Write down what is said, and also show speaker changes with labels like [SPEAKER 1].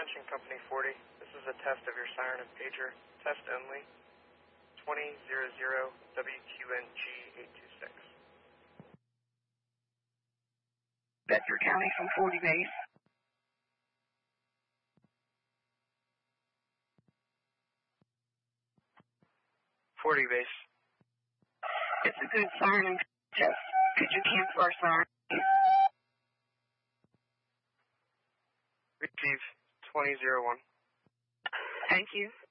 [SPEAKER 1] Launching Company 40. This is a test of your siren and pager. Test only. 2000 WQNG 826.
[SPEAKER 2] Bedford County from 40 base.
[SPEAKER 1] Base.
[SPEAKER 2] It's a good siren test. Could you cancel our siren?
[SPEAKER 1] Receive 2001.
[SPEAKER 2] Thank you.